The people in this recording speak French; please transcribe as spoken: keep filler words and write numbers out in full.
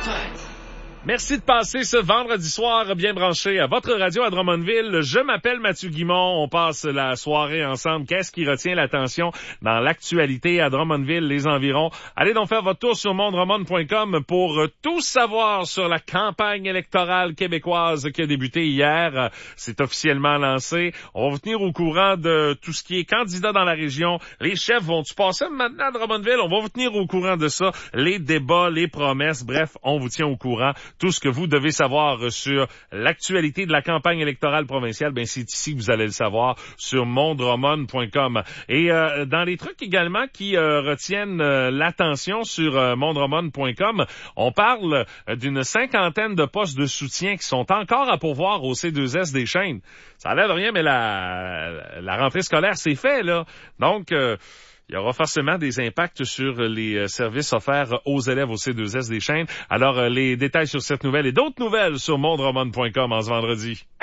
Merci de passer ce vendredi soir bien branché à votre radio à Drummondville. Je m'appelle Mathieu Guimond. On passe la soirée ensemble. Qu'est-ce qui retient l'attention dans l'actualité à Drummondville, les environs? Allez donc faire votre tour sur mondrummond point com pour tout savoir sur la campagne électorale québécoise qui a débuté hier. C'est officiellement lancé. On va vous tenir au courant de tout ce qui est candidat dans la région. Les chefs vont-tu passer maintenant à Drummondville? On va vous tenir au courant de ça. Les débats, les promesses, bref, on vous tient au courant. Tout ce que vous devez savoir sur l'actualité de la campagne électorale provinciale, ben c'est ici que vous allez le savoir sur mondrummond point com. Et euh, dans les trucs également qui euh, retiennent euh, l'attention sur euh, mondrummond point com, on parle euh, d'une cinquantaine de postes de soutien qui sont encore à pourvoir au C deux S des Chênes. Ça a l'air de rien, mais la, la rentrée scolaire c'est fait, là. Donc... Euh, il y aura forcément des impacts sur les services offerts aux élèves au C deux S des Chênes. Alors, les détails sur cette nouvelle et d'autres nouvelles sur mondrummond point com en ce vendredi.